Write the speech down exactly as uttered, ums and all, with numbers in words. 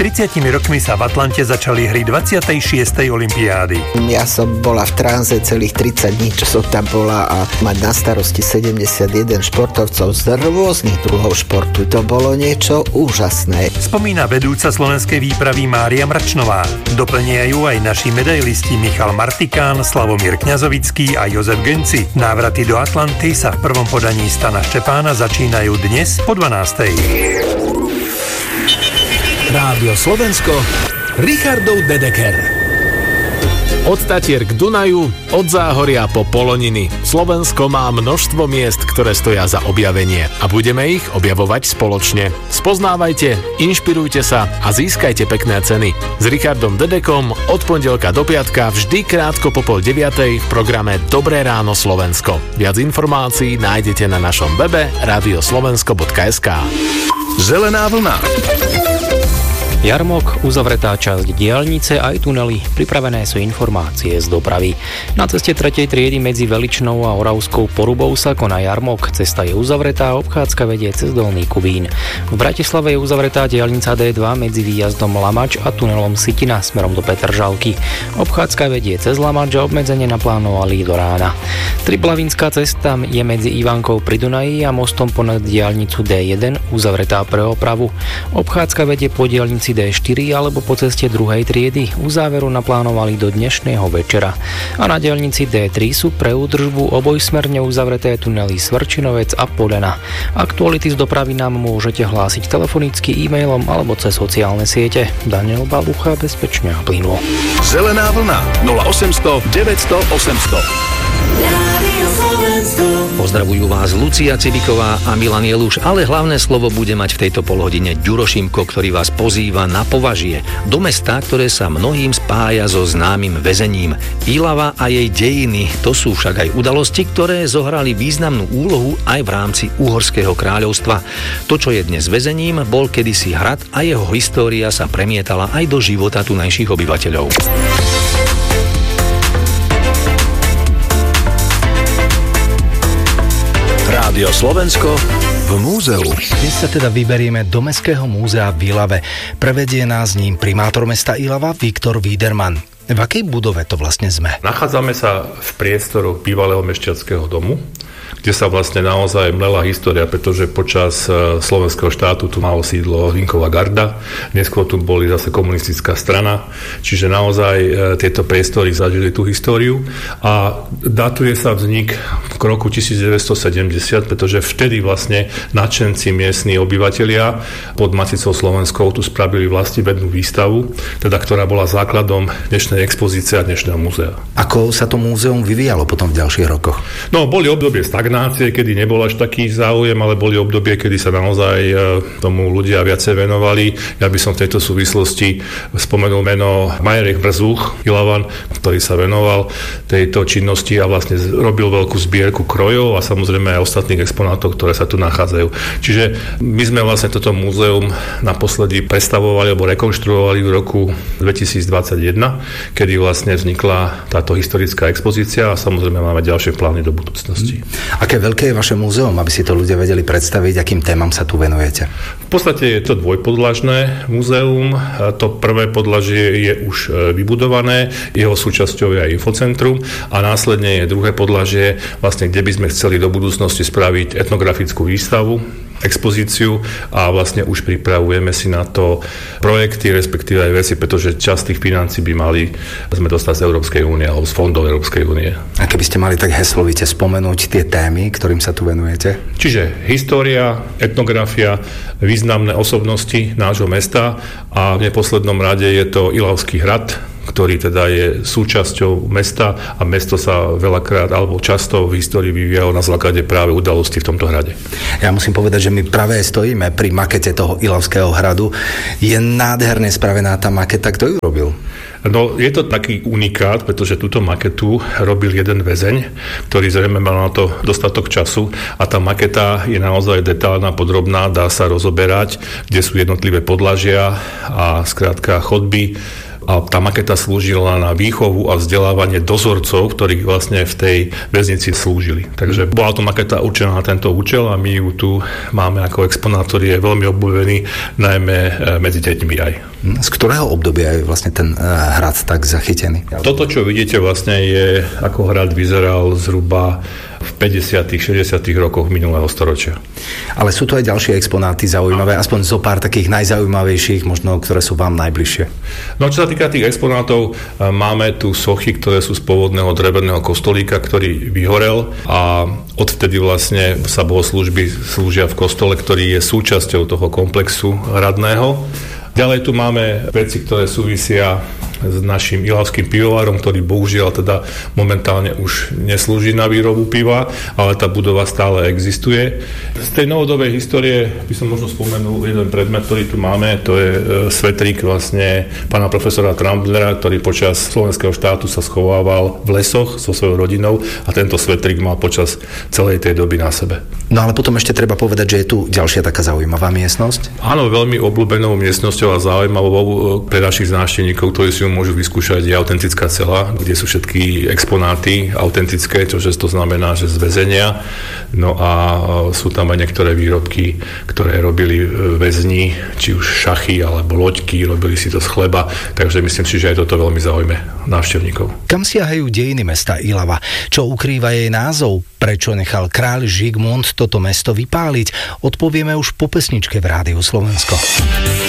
tridsiatimi rokmi sa v Atlante začali hry dvadsiatej šiestej olympiády. Ja som bola v tranze celých tridsať dní, čo som tam bola, a mať na starosti sedemdesiatjeden športovcov z rôznych druhov športu. To bolo niečo úžasné. Spomína vedúca slovenskej výpravy Mária Mračnová. Doplňajú aj naši medailisti Michal Martikán, Slavomír Kňazovický a Jozef Genci. Návraty do Atlanty sa v prvom podaní Stana Štepána začínajú dnes po dvanástej. Rádio Slovensko, Richardov Dedeker. Od Tatier k Dunaju, od Záhoria po Poloniny. Slovensko má množstvo miest, ktoré stoja za objavenie a budeme ich objavovať spoločne. Spoznávajte, inšpirujte sa a získajte pekné ceny. S Richardom Dedekom od pondelka do piatka vždy krátko po pol deviatej v programe Dobré ráno Slovensko. Viac informácií nájdete na našom webe radioslovensko bodka es ká. Zelená vlna. Jarmok, uzavretá časť diaľnice aj tunely, pripravené sú informácie z dopravy. Na ceste tretej triedy medzi Veličnou a Oravskou Porubou sa koná jarmok, cesta je uzavretá, obchádzka vedie cez Dolný Kubín. V Bratislave je uzavretá diaľnica dé dva medzi výjazdom Lamač a tunelom Sitina smerom do Petržalky. Obchádzka vedie cez Lamač a obmedzenie naplánovali do rána. Triplavinská cesta je medzi Ivánkou pri Dunaji a mostom ponad diaľnicu dé jeden uzavretá pre opravu. Obchádzka vedie po diaľnici dé štyri alebo po ceste druhej triedy. Uzáveru naplánovali do dnešného večera. A na diaľnici dé tri sú pre údržbu obojsmerne uzavreté tunely Svrčinovec a Podena. Aktuality z dopravy nám môžete hlásiť telefonicky, e-mailom alebo cez sociálne siete. Daniel Balucha, bezpečne a plynulo. Zelená vlna nula osemsto deväťsto osemsto. Pozdravujú vás Lucia Cibiková a Milan Jeluš, ale hlavné slovo bude mať v tejto polhodine Ďuro Šimko, ktorý vás pozýva na Považie, do mesta, ktoré sa mnohým spája so známym väzením. Ilava a jej dejiny, to sú však aj udalosti, ktoré zohrali významnú úlohu aj v rámci Uhorského kráľovstva. To, čo je dnes väzením, bol kedysi hrad a jeho história sa premietala aj do života tunajších obyvateľov. Rádio Slovensko v múzeu. Dnes sa teda vyberieme do Mestského múzea v Ilave. Prevedie nás ním primátor mesta Ilava Viktor Widerman. V akej budove to vlastne sme? Nachádzame sa v priestoroch bývalého mešťanského domu, kde sa vlastne naozaj mlela história, pretože počas slovenského štátu tu malo sídlo Hlinková garda, neskôr tu boli zase komunistická strana, čiže naozaj tieto priestory zažili tú históriu a datuje sa vznik v roku devätnásťstosedemdesiat, pretože vtedy vlastne nadšenci miestni obyvatelia pod Maticou Slovenskou tu spravili vlastivednú výstavu, teda ktorá bola základom dnešnej expozície a dnešného múzea. Ako sa to múzeum vyvíjalo potom v ďalších rokoch? No, boli obdobie stagnácie, kedy nebol až taký záujem, ale boli obdobie, kedy sa naozaj tomu ľudia viacej venovali. Ja by som v tejto súvislosti spomenul meno Majerech Brzúch, Ilavan, ktorý sa venoval tejto činnosti a vlastne robil veľkú zbierku krojov a samozrejme aj ostatných exponátov, ktoré sa tu nachádzajú. Čiže my sme vlastne toto múzeum naposledy prestavovali alebo rekonštruovali v roku dvetisícdvadsaťjeden, kedy vlastne vznikla táto historická expozícia a samozrejme máme ďalšie plány do budúcnosti. Aké veľké je vaše múzeum, aby si to ľudia vedeli predstaviť, akým témam sa tu venujete? V podstate je to dvojpodlažné múzeum. To prvé podlažie je už vybudované, jeho súčasťou je aj infocentrum a následne je druhé podlažie, vlastne kde by sme chceli do budúcnosti spraviť etnografickú výstavu, expozíciu a vlastne už pripravujeme si na to projekty, respektíve aj veci, pretože časť tých financií by mali sme dostať z Európskej únie alebo z fondov Európskej únie. A keby ste mali tak heslovite spomenúť tie témy, ktorým sa tu venujete? Čiže história, etnografia, významné osobnosti nášho mesta a v neposlednom rade je to Ilavský hrad, ktorý teda je súčasťou mesta a mesto sa veľakrát alebo často v histórii vyvíjalo na základe práve udalostí v tomto hrade. Ja musím povedať, že my práve stojíme pri makete toho Ilavského hradu. Je nádherne spravená tá maketa. Kto ju robil? No, je to taký unikát, pretože túto maketu robil jeden väzeň, ktorý zrejme mal na to dostatok času a tá maketa je naozaj detailná, podrobná, dá sa rozoberať, kde sú jednotlivé podlažia a skrátka chodby, a tá maketa slúžila na výchovu a vzdelávanie dozorcov, ktorí vlastne v tej väznici slúžili. Takže bola to maketa určená na tento účel a my ju tu máme ako exponát, ktorý je veľmi obľúbený, najmä medzi deťmi aj. Z ktorého obdobia je vlastne ten hrad tak zachytený? Toto, čo vidíte, vlastne je, ako hrad vyzeral zhruba v päťdesiatych šesťdesiatych rokoch minulého storočia. Ale sú tu aj ďalšie exponáty zaujímavé, aspoň zo pár takých najzaujímavejších, možno ktoré sú vám najbližšie. No čo sa týka tých exponátov, máme tu sochy, ktoré sú z pôvodného dreveného kostolíka, ktorý vyhorel a odvtedy vlastne sa bohoslúžby slúžia v kostole, ktorý je súčasťou toho komplexu hradného. Ďalej tu máme veci, ktoré súvisia s našim ilavským pivovarom, ktorý bohužiaľ teda momentálne už neslúži na výrobu piva, ale tá budova stále existuje. Z tej novodobej histórie by som možno spomenul jeden predmet, ktorý tu máme, to je svetrík vlastne pána profesora Tramblera, ktorý počas slovenského štátu sa schovával v lesoch so svojou rodinou a tento svetrík mal počas celej tej doby na sebe. No ale potom ešte treba povedať, že je tu ďalšia taká zaujímavá miestnosť. Áno, veľmi obľúbenou miestnosťou a zaujímavou pre našich návštevníkov, ktorí si ju môžu vyskúšať, je autentická cela, kde sú všetky exponáty autentické, čože to znamená, že z väzenia. No a sú tam aj niektoré výrobky, ktoré robili väzni, či už šachy alebo loďky, robili si to z chleba, takže myslím si, že aj toto veľmi zaujme návštevníkov. Kam siahajú dejiny mesta Ilava? Čo ukrýva jej názov? Prečo nechal kráľ Žigmund toto mesto vypáliť? Odpovieme už po pesničke v Rádiu Slovensko.